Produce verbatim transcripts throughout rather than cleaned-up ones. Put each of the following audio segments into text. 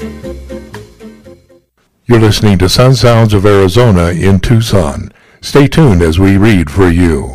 You're listening to Sun Sounds of Arizona in Tucson. Stay tuned as we read for you.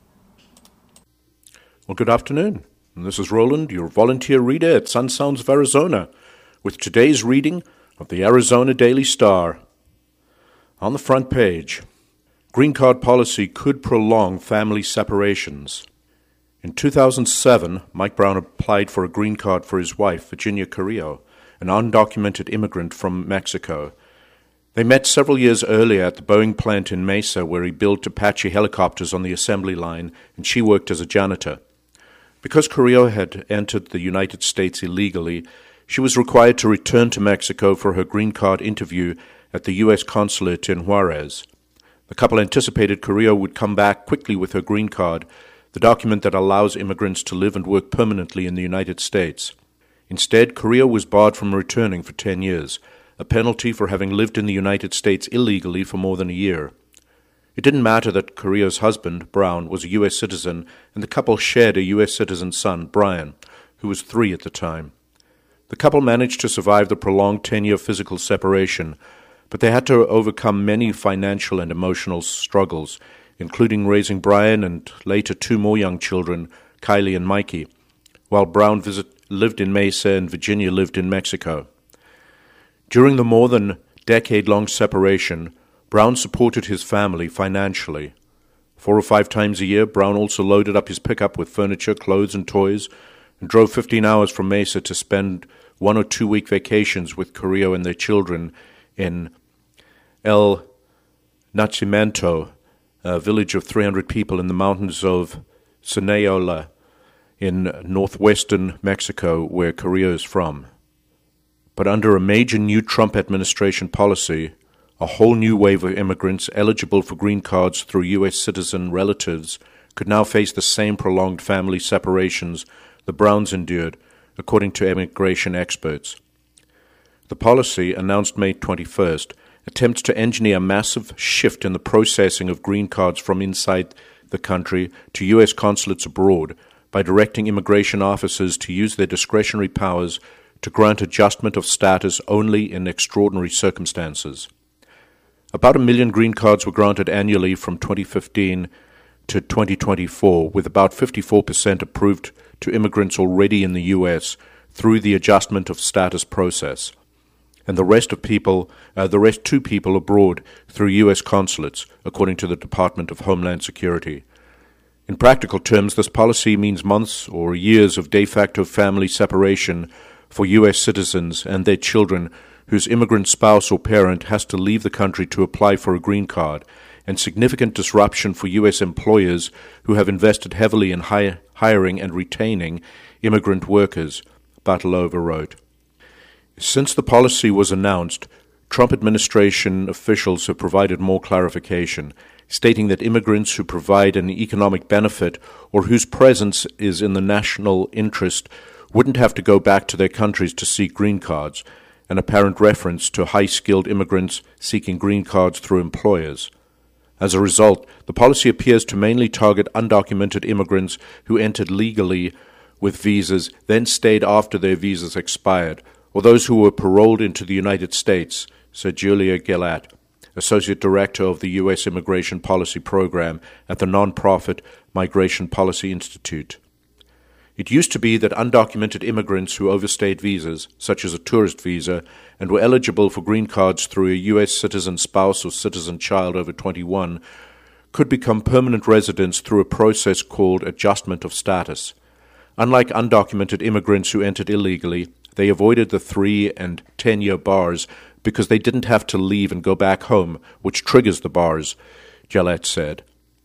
Well, good afternoon. This is Roland, your volunteer reader at Sun Sounds of Arizona, with today's reading of the Arizona Daily Star. On the front page, green card policy could prolong family separations. In two thousand seven, Mike Brown applied for a green card for his wife, Virginia Carrillo, an undocumented immigrant from Mexico. They met several years earlier at the Boeing plant in Mesa, where he built Apache helicopters on the assembly line, and she worked as a janitor. Because Carrillo had entered the United States illegally, she was required to return to Mexico for her green card interview at the U S consulate in Juarez. The couple anticipated Carrillo would come back quickly with her green card, the document that allows immigrants to live and work permanently in the United States. Instead, Carrillo was barred from returning for ten years, a penalty for having lived in the United States illegally for more than a year. It didn't matter that Carrillo's husband, Brown, was a U S citizen, and the couple shared a U S citizen son, Brian, who was three at the time. The couple managed to survive the prolonged ten-year physical separation, but they had to overcome many financial and emotional struggles, including raising Brian and later two more young children, Kylie and Mikey, while Brown visit, lived in Mesa and Virginia lived in Mexico. During the more than decade-long separation, Brown supported his family financially. Four or five times a year, Brown also loaded up his pickup with furniture, clothes, and toys, and drove fifteen hours from Mesa to spend one- or two-week vacations with Carrillo and their children in El Nacimiento, a village of three hundred people in the mountains of Sonora in northwestern Mexico, where Carrillo is from. But under a major new Trump administration policy, a whole new wave of immigrants eligible for green cards through U S citizen relatives could now face the same prolonged family separations the Browns endured, according to immigration experts. The policy, announced May twenty-first, attempts to engineer a massive shift in the processing of green cards from inside the country to U S consulates abroad by directing immigration officers to use their discretionary powers to grant adjustment of status only in extraordinary circumstances. About a million green cards were granted annually from twenty fifteen to twenty twenty-four, with about fifty-four percent approved to immigrants already in the U S through the adjustment of status process, and the rest of people, uh, the rest to people abroad through U S consulates, according to the Department of Homeland Security. In practical terms, this policy means months or years of de facto family separation for U S citizens and their children whose immigrant spouse or parent has to leave the country to apply for a green card, and significant disruption for U S employers who have invested heavily in hi- hiring and retaining immigrant workers, Batalova wrote. Since the policy was announced, Trump administration officials have provided more clarification, stating that immigrants who provide an economic benefit or whose presence is in the national interest wouldn't have to go back to their countries to seek green cards, an apparent reference to high-skilled immigrants seeking green cards through employers. As a result, the policy appears to mainly target undocumented immigrants who entered legally with visas, then stayed after their visas expired, or those who were paroled into the United States, said Julia Gillette, Associate Director of the U S Immigration Policy Program at the nonprofit Migration Policy Institute. It used to be that undocumented immigrants who overstayed visas, such as a tourist visa, and were eligible for green cards through a U S citizen spouse or citizen child over twenty-one, could become permanent residents through a process called adjustment of status. Unlike undocumented immigrants who entered illegally, they avoided the three- and ten-year bars because they didn't have to leave and go back home, which triggers the bars, Gillette said.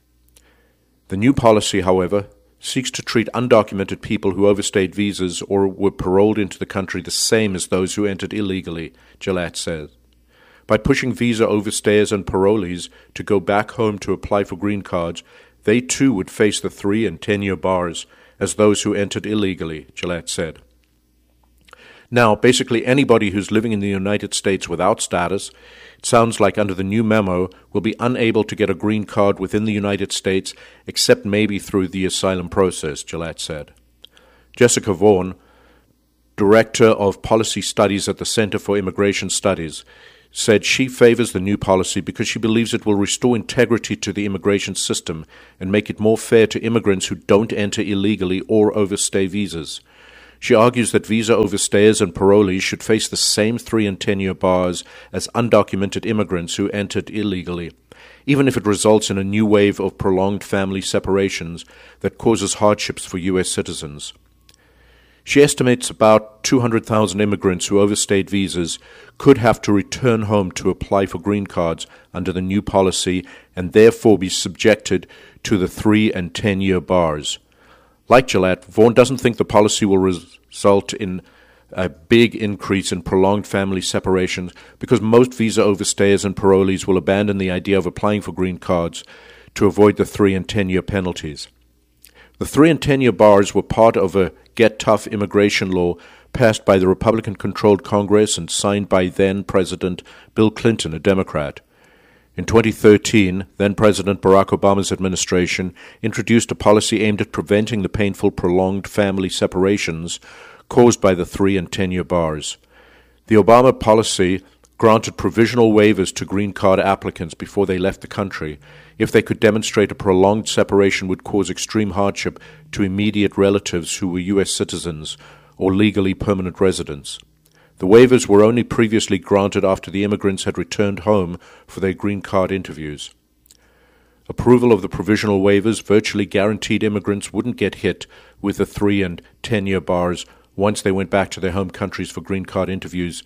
The new policy, however, seeks to treat undocumented people who overstayed visas or were paroled into the country the same as those who entered illegally, Gillette said. By pushing visa overstayers and parolees to go back home to apply for green cards, they too would face the three- and ten-year bars as those who entered illegally, Gillette said. Now, basically anybody who's living in the United States without status, it sounds like under the new memo, will be unable to get a green card within the United States except maybe through the asylum process, Gillette said. Jessica Vaughn, director of policy studies at the Center for Immigration Studies, said she favors the new policy because she believes it will restore integrity to the immigration system and make it more fair to immigrants who don't enter illegally or overstay visas. She argues that visa overstayers and parolees should face the same three and ten-year bars as undocumented immigrants who entered illegally, even if it results in a new wave of prolonged family separations that causes hardships for U S citizens. She estimates about two hundred thousand immigrants who overstayed visas could have to return home to apply for green cards under the new policy and therefore be subjected to the three and ten-year bars. Like Gillette, Vaughan doesn't think the policy will result in a big increase in prolonged family separations because most visa overstayers and parolees will abandon the idea of applying for green cards to avoid the three and ten-year penalties. The three and ten-year bars were part of a get-tough immigration law passed by the Republican-controlled Congress and signed by then-President Bill Clinton, a Democrat. In twenty thirteen, then-President Barack Obama's administration introduced a policy aimed at preventing the painful prolonged family separations caused by the three and ten-year bars. The Obama policy granted provisional waivers to green card applicants before they left the country if they could demonstrate a prolonged separation would cause extreme hardship to immediate relatives who were U S citizens or legally permanent residents. The waivers were only previously granted after the immigrants had returned home for their green card interviews. Approval of the provisional waivers virtually guaranteed immigrants wouldn't get hit with the three and ten-year bars once they went back to their home countries for green card interviews.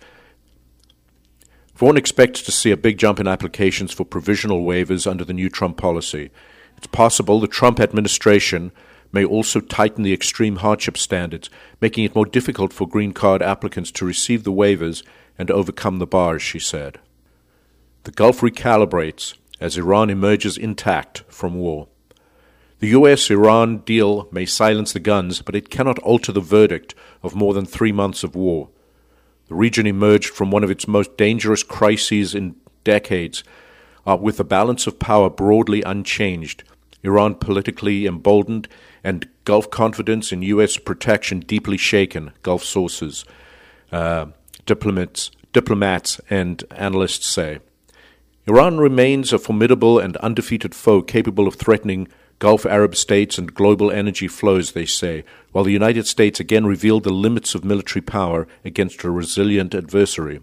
Vaughan expects to see a big jump in applications for provisional waivers under the new Trump policy. It's possible the Trump administration may also tighten the extreme hardship standards, making it more difficult for green card applicants to receive the waivers and overcome the bars, she said. The Gulf recalibrates as Iran emerges intact from war. The U S Iran deal may silence the guns, but it cannot alter the verdict of more than three months of war. The region emerged from one of its most dangerous crises in decades, uh, with the balance of power broadly unchanged, Iran politically emboldened, and Gulf confidence in U S protection deeply shaken, Gulf sources, uh, diplomats, diplomats and analysts say. Iran remains a formidable and undefeated foe capable of threatening Gulf Arab states and global energy flows, they say, while the United States again revealed the limits of military power against a resilient adversary.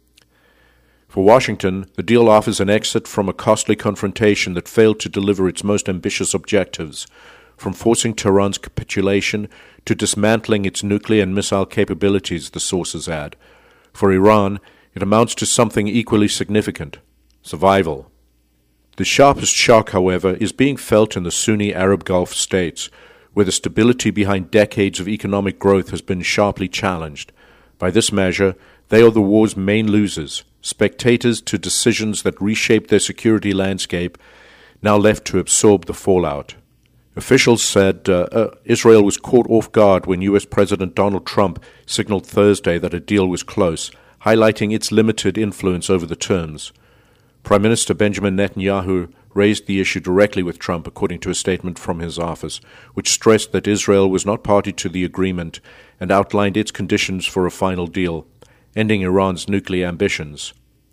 For Washington, the deal offers an exit from a costly confrontation that failed to deliver its most ambitious objectives, from forcing Tehran's capitulation to dismantling its nuclear and missile capabilities, the sources add. For Iran, it amounts to something equally significant: survival. The sharpest shock, however, is being felt in the Sunni Arab Gulf states, where the stability behind decades of economic growth has been sharply challenged. By this measure, they are the war's main losers, spectators to decisions that reshaped their security landscape, now left to absorb the fallout. Officials said uh, uh, Israel was caught off guard when U S President Donald Trump signaled Thursday that a deal was close, highlighting its limited influence over the terms. Prime Minister Benjamin Netanyahu raised the issue directly with Trump, according to a statement from his office, which stressed that Israel was not party to the agreement and outlined its conditions for a final deal, ending Iran's nuclear ambitions.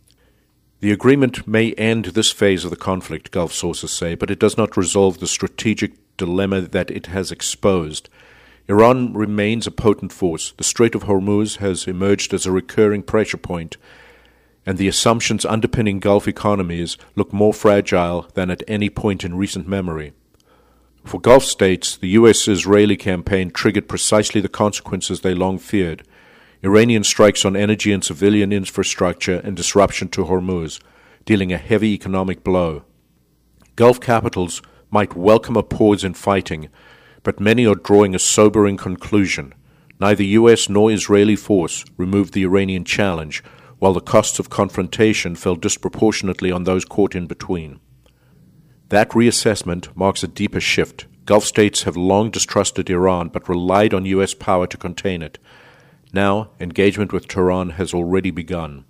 The agreement may end this phase of the conflict, Gulf sources say, but it does not resolve the strategic dilemma that it has exposed. Iran remains a potent force. The Strait of Hormuz has emerged as a recurring pressure point, and the assumptions underpinning Gulf economies look more fragile than at any point in recent memory. For Gulf states, the U S-Israeli campaign triggered precisely the consequences they long feared: Iranian strikes on energy and civilian infrastructure and disruption to Hormuz, dealing a heavy economic blow. Gulf capitals might welcome a pause in fighting, but many are drawing a sobering conclusion. Neither U S nor Israeli force removed the Iranian challenge, while the costs of confrontation fell disproportionately on those caught in between. That reassessment marks a deeper shift. Gulf states have long distrusted Iran but relied on U S power to contain it. Now, engagement with Tehran has already begun.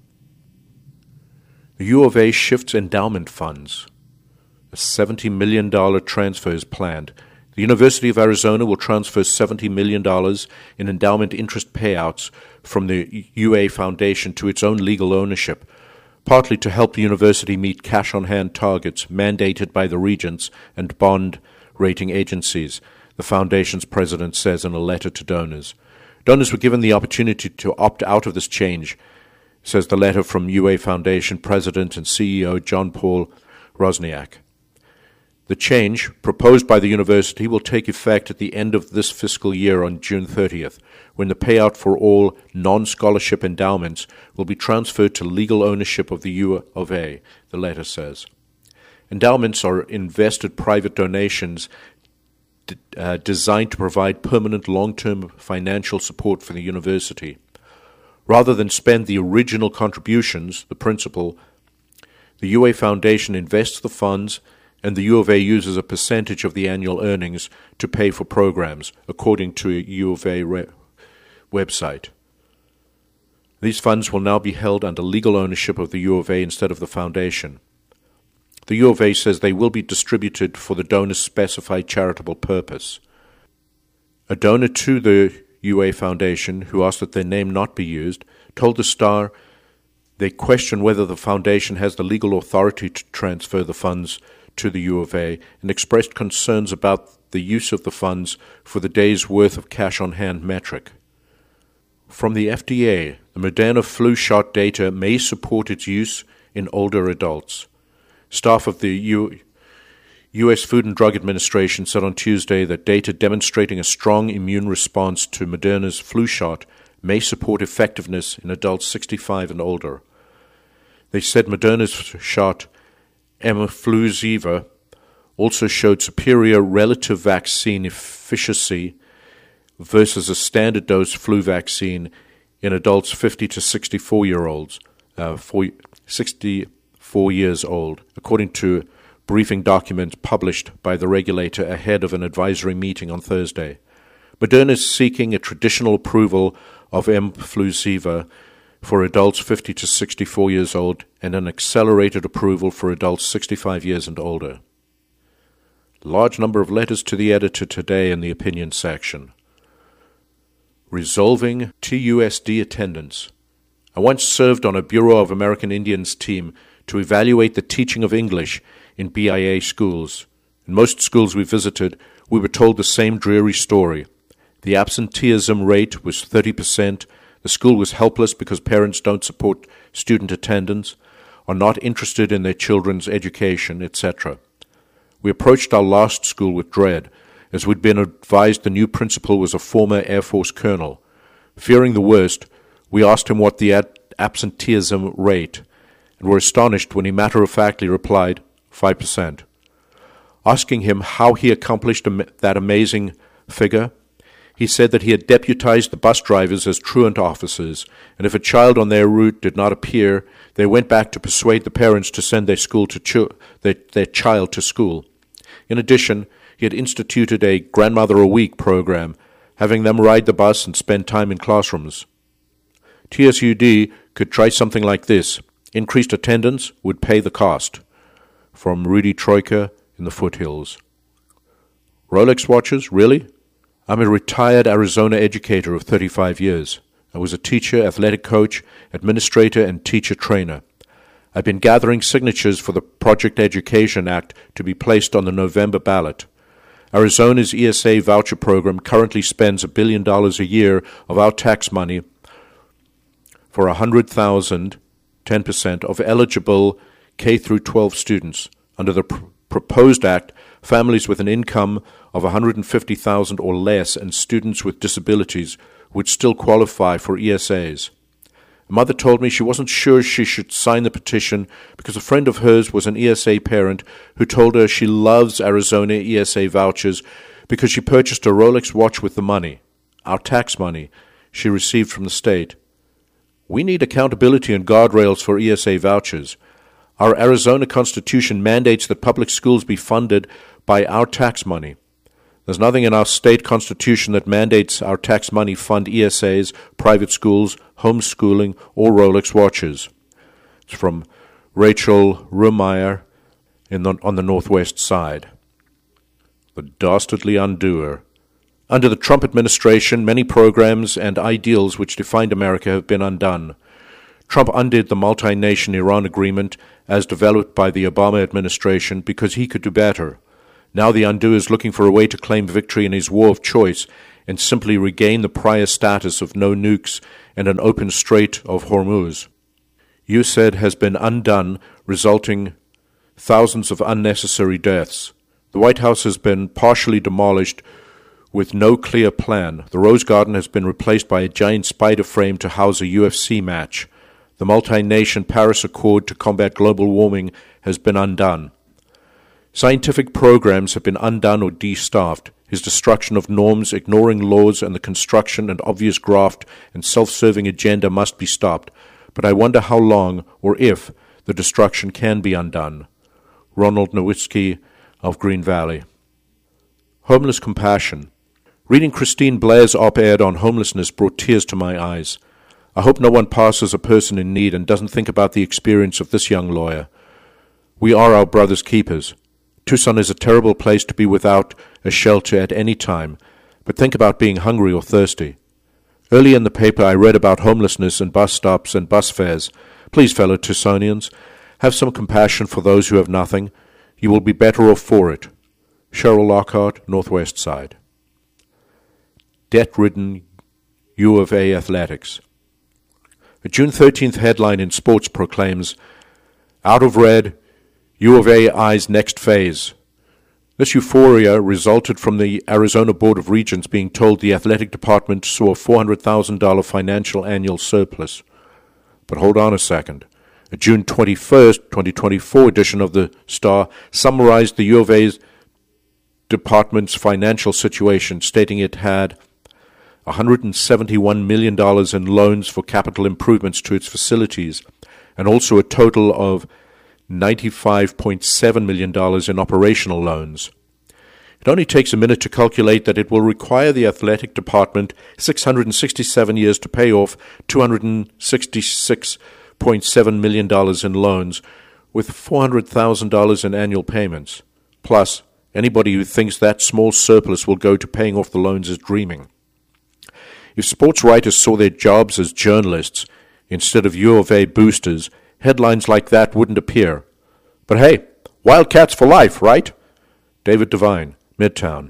The U of A shifts endowment funds. A seventy million dollars transfer is planned. The University of Arizona will transfer seventy million dollars in endowment interest payouts from the U A Foundation to its own legal ownership, partly to help the university meet cash-on-hand targets mandated by the regents and bond rating agencies, the foundation's president says in a letter to donors. Donors were given the opportunity to opt out of this change, says the letter from U A Foundation President and C E O John Paul Rosniak. The change, proposed by the university, will take effect at the end of this fiscal year on June thirtieth, when the payout for all non-scholarship endowments will be transferred to legal ownership of the U of A, the letter says. Endowments are invested private donations d- uh, designed to provide permanent long-term financial support for the university. Rather than spend the original contributions, the principal, the U A Foundation invests the funds and the U of A uses a percentage of the annual earnings to pay for programs, according to a U of A re- website. These funds will now be held under legal ownership of the U of A instead of the foundation. The U of A says they will be distributed for the donor's specified charitable purpose. A donor to the U A Foundation, who asked that their name not be used, told the Star they question whether the foundation has the legal authority to transfer the funds to the U of A and expressed concerns about the use of the funds for the day's worth of cash-on-hand metric. From the F D A, the Moderna flu shot data may support its use in older adults. Staff of the U- U.S. Food and Drug Administration said on Tuesday that data demonstrating a strong immune response to Moderna's flu shot may support effectiveness in adults sixty-five and older. They said Moderna's shot Emfluziva also showed superior relative vaccine efficacy versus a standard dose flu vaccine in adults fifty to sixty-four-year-olds, uh, sixty-four years old, according to briefing documents published by the regulator ahead of an advisory meeting on Thursday. Moderna is seeking a traditional approval of Emfluziva for adults fifty to sixty-four years old and an accelerated approval for adults sixty-five years and older. Large number of letters to the editor today in the opinion section. Resolving T U S D attendance. I once served on a Bureau of American Indians team to evaluate the teaching of English in B I A schools. In most schools we visited, we were told the same dreary story. The absenteeism rate was thirty percent. The school was helpless because parents don't support student attendance, are not interested in their children's education, et cetera. We approached our last school with dread, as we'd been advised the new principal was a former Air Force colonel. Fearing the worst, we asked him what the ad- absenteeism rate, and were astonished when he matter-of-factly replied, five percent. Asking him how he accomplished am- that amazing figure, he said that he had deputized the bus drivers as truant officers, and if a child on their route did not appear, they went back to persuade the parents to send their school to ch- their, their child to school. In addition, he had instituted a grandmother a week program, having them ride the bus and spend time in classrooms. T S U D could try something like this. Increased attendance would pay the cost. From Rudy Troika in the foothills. Rolex watches, really? I'm a retired Arizona educator of thirty-five years. I was a teacher, athletic coach, administrator, and teacher trainer. I've been gathering signatures for the Project Education Act to be placed on the November ballot. Arizona's E S A voucher program currently spends a billion dollars a year of our tax money for one hundred thousand, ten percent, of eligible K through twelve students. Under the pr- proposed act, families with an income of one hundred fifty thousand dollars or less and students with disabilities would still qualify for E S As. A mother told me she wasn't sure she should sign the petition because a friend of hers was an E S A parent who told her she loves Arizona E S A vouchers because she purchased a Rolex watch with the money, our tax money, she received from the state. We need accountability and guardrails for E S A vouchers. Our Arizona Constitution mandates that public schools be funded by our tax money. There's nothing in our state constitution that mandates our tax money fund E S As, private schools, homeschooling, or Rolex watches. It's from Rachel Rumeyer in the, on the northwest side. the dastardly undoer. Under the Trump administration, many programs and ideals which defined America have been undone. Trump undid the multi-nation Iran agreement as developed by the Obama administration because he could do better. Now the undoer is looking for a way to claim victory in his war of choice and simply regain the prior status of no nukes and an open Strait of Hormuz. U S A I D has been undone, resulting thousands of unnecessary deaths. The White House has been partially demolished with no clear plan. The Rose Garden has been replaced by a giant spider frame to house a U F C match. The multi-nation Paris Accord to combat global warming has been undone. Scientific programs have been undone or de-staffed. His destruction of norms, ignoring laws, and the construction and obvious graft and self-serving agenda must be stopped. But I wonder how long, or if, the destruction can be undone. Ronald Nowitzki of Green Valley. Homeless compassion. Reading Christine Blair's op-ed on homelessness brought tears to my eyes. I hope no one passes a person in need and doesn't think about the experience of this young lawyer. We are our brother's keepers. Tucson is a terrible place to be without a shelter at any time, but think about being hungry or thirsty. Early in the paper I read about homelessness and bus stops and bus fares. Please, fellow Tucsonians, have some compassion for those who have nothing. You will be better off for it. Cheryl Lockhart, Northwest Side. Debt-ridden U of A athletics. A June thirteenth headline in Sports proclaims, "Out of red, U of A eyes next phase." This euphoria resulted from the Arizona Board of Regents being told the athletic department saw a four hundred thousand dollars financial annual surplus. But hold on a second. A June twenty-first, twenty twenty-four edition of the Star summarized the U of A's department's financial situation, stating it had one hundred seventy-one million dollars in loans for capital improvements to its facilities, and also a total of ninety-five point seven million dollars in operational loans. It only takes a minute to calculate that it will require the athletic department six hundred sixty-seven years to pay off two hundred sixty-six point seven million dollars in loans, with four hundred thousand dollars in annual payments. Plus, anybody who thinks that small surplus will go to paying off the loans is dreaming. If sports writers saw their jobs as journalists instead of U of A boosters, headlines like that wouldn't appear. But hey, Wildcats for life, right? David Devine, Midtown.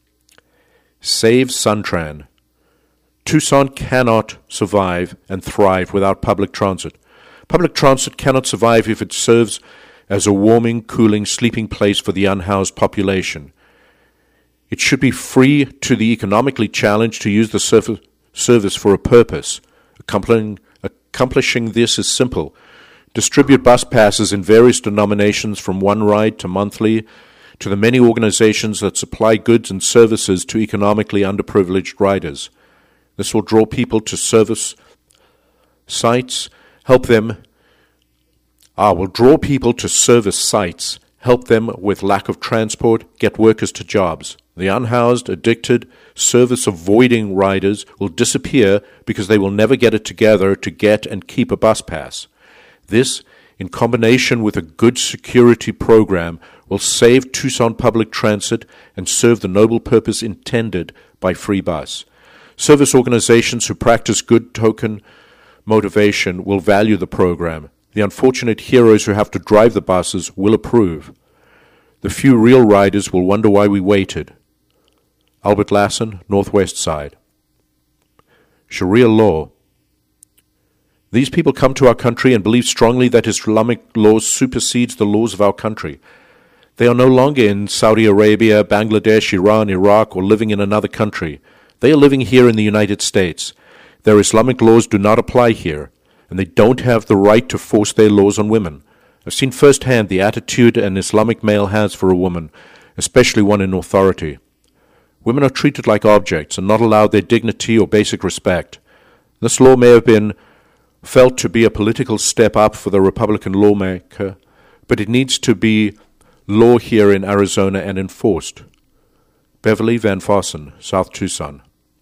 Save Suntran. Tucson cannot survive and thrive without public transit. Public transit cannot survive if it serves as a warming, cooling, sleeping place for the unhoused population. It should be free to the economically challenged to use the surf- service for a purpose. Accomplishing, accomplishing this is simple. Distribute bus passes in various denominations from one ride to monthly to the many organizations that supply goods and services to economically underprivileged riders. This will draw people to service sites, help them, ah, will draw people to service sites, help them with lack of transport, get workers to jobs. The unhoused, addicted, service-avoiding riders will disappear because they will never get it together to get and keep a bus pass. This, in combination with a good security program, will save Tucson public transit and serve the noble purpose intended by free bus. Service organizations who practice good token motivation will value the program. The unfortunate heroes who have to drive the buses will approve. The few real riders will wonder why we waited. Albert Lassen, Northwest Side. Sharia law. These people come to our country and believe strongly that Islamic law supersedes the laws of our country. They are no longer in Saudi Arabia, Bangladesh, Iran, Iraq, or living in another country. They are living here in the United States. Their Islamic laws do not apply here, and they don't have the right to force their laws on women. I've seen firsthand the attitude an Islamic male has for a woman, especially one in authority. Women are treated like objects and not allowed their dignity or basic respect. This law may have been felt to be a political step up for the Republican lawmaker, but it needs to be law here in Arizona and enforced. Beverly Van Fossen, South Tucson.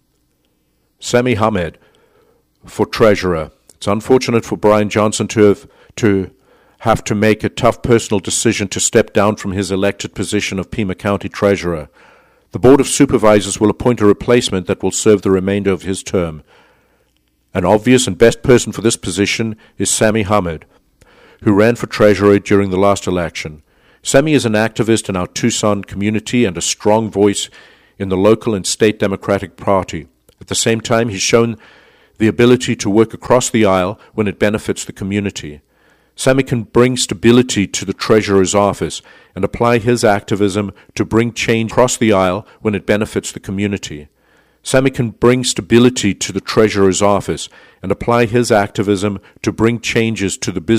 Sammy Hamed, for treasurer. It's unfortunate for Brian Johnson to have to have to make a tough personal decision to step down from his elected position of Pima County treasurer. The Board of Supervisors will appoint a replacement that will serve the remainder of his term. An obvious and best person for this position is Sami Hamed, who ran for treasurer during the last election. Sami is an activist in our Tucson community and a strong voice in the local and state Democratic Party. At the same time, he's shown the ability to work across the aisle when it benefits the community. Sami can bring stability to the treasurer's office and apply his activism to bring change across the aisle when it benefits the community. Sami can bring stability to the treasurer's office and apply his activism to bring changes to the business